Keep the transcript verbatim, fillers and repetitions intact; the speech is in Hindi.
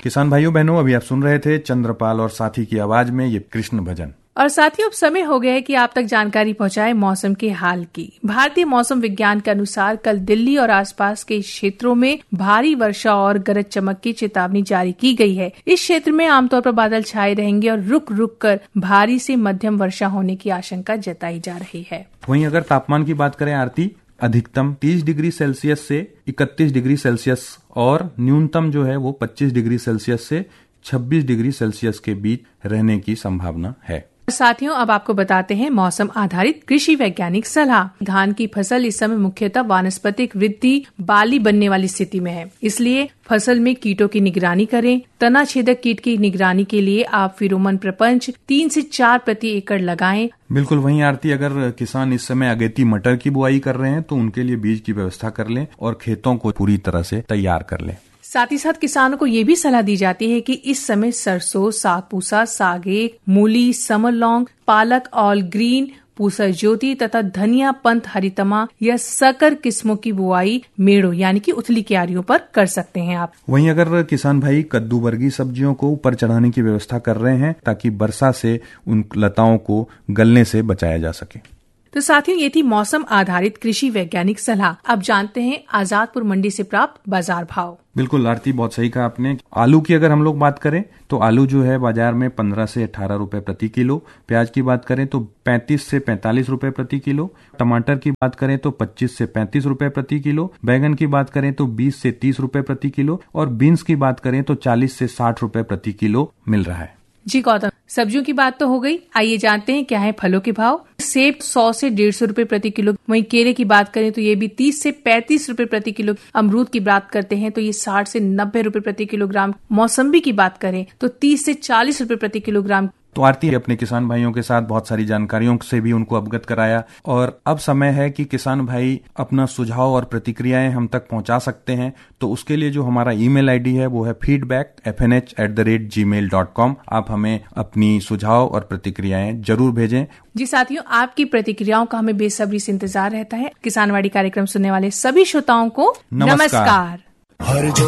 किसान भाइयों बहनों, अभी आप सुन रहे थे चंद्रपाल और साथी की आवाज में ये कृष्ण भजन। और साथियों, अब समय हो गया है कि आप तक जानकारी पहुंचाए मौसम के हाल की। भारतीय मौसम विज्ञान के अनुसार कल दिल्ली और आसपास के क्षेत्रों में भारी वर्षा और गरज चमक की चेतावनी जारी की गई है। इस क्षेत्र में आमतौर पर बादल छाए रहेंगे और रुक रुक कर भारी से मध्यम वर्षा होने की आशंका जताई जा रही है। वहीं अगर तापमान की बात करें आरती, अधिकतम तीस डिग्री सेल्सियस से इकतीस डिग्री सेल्सियस और न्यूनतम जो है वो पच्चीस डिग्री सेल्सियस से छब्बीस डिग्री सेल्सियस के बीच रहने की संभावना है। साथियों, अब आपको बताते हैं मौसम आधारित कृषि वैज्ञानिक सलाह। धान की फसल इस समय मुख्यतः वानस्पतिक वृद्धि बाली बनने वाली स्थिति में है, इसलिए फसल में कीटों की निगरानी करें। तना छेदक कीट की निगरानी के लिए आप फिरोमन प्रपंच तीन से चार प्रति एकड़ लगाएं। बिल्कुल। वहीं आरती, अगर किसान इस समय अगेती मटर की बुआई कर रहे हैं तो उनके लिए बीज की व्यवस्था कर लें और खेतों को पूरी तरह से तैयार कर लें। साथ ही साथ किसानों को ये भी सलाह दी जाती है कि इस समय सरसों, सागपूसा, सागे, मूली, समर लौंग, पालक, ऑल ग्रीन, पूसा ज्योति तथा धनिया पंथ हरितमा या सकर किस्मों की बुआई मेड़ों यानी कि उथली क्यारियों पर कर सकते हैं आप। वहीं अगर किसान भाई कद्दू वर्गीय सब्जियों को ऊपर चढ़ाने की व्यवस्था कर रहे हैं ताकि वर्षा से उन लताओं को गलने से बचाया जा सके। तो साथियों, ये थी मौसम आधारित कृषि वैज्ञानिक सलाह। अब जानते हैं आजादपुर मंडी से प्राप्त बाजार भाव। बिल्कुल आरती, बहुत सही कहा आपने। आलू की अगर हम लोग बात करें तो आलू जो है बाजार में पंद्रह से अठारह रुपए प्रति किलो। प्याज की बात करें तो पैंतीस से पैंतालीस रुपए प्रति किलो। टमाटर की बात करें तो पच्चीस से पैंतीस रुपए प्रति किलो। बैगन की बात करें तो बीस से तीस रुपए प्रति किलो और बीन्स की बात करें तो चालीस से साठ रुपए प्रति किलो मिल रहा है। जी गौतम, सब्जियों की बात तो हो गई, आइए जानते हैं क्या है फलों के भाव। सेब सौ से डेढ़ सौ रूपये प्रति किलो। वहीं केले की बात करें तो ये भी तीस से पैंतीस रूपये प्रति किलो। अमरूद की बात करते हैं तो ये साठ से नब्बे रूपये प्रति किलोग्राम। मौसम्बी की बात करें तो तीस से चालीस रूपये प्रति किलोग्राम। तो आरती, अपने किसान भाइयों के साथ बहुत सारी जानकारियों से भी उनको अवगत कराया और अब समय है कि किसान भाई अपना सुझाव और प्रतिक्रियाएं हम तक पहुंचा सकते हैं। तो उसके लिए जो हमारा ईमेल आईडी है वो है feedback F N H at the rate ji mail dot com. आप हमें अपनी सुझाव और प्रतिक्रियाएं जरूर भेजें। जी साथियों, आपकी प्रतिक्रियाओं का हमें बेसब्री से इंतजार रहता है। किसानवाड़ी कार्यक्रम सुनने वाले सभी श्रोताओं को नमस्कार, नमस्कार।